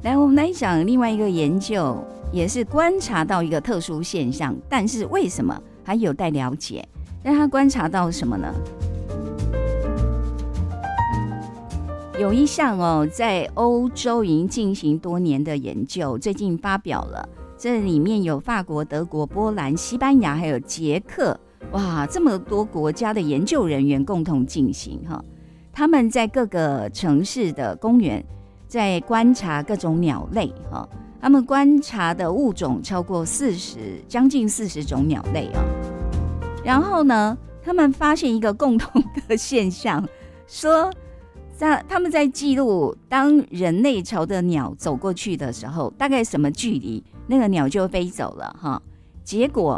来，我们来讲另外一个研究，也是观察到一个特殊现象，但是为什么还有待了解。但他观察到什么呢？有一项在欧洲已经进行多年的研究，最近发表了。这里面有法国、德国、波兰、西班牙还有捷克，哇，这么多国家的研究人员共同进行哈。他们在各个城市的公园在观察各种鸟类哈，他们观察的物种超过将近40种鸟类啊。然后呢，他们发现一个共同的现象，说他们在记录当人类朝着鸟走过去的时候，大概什么距离那个鸟就飞走了哈。结果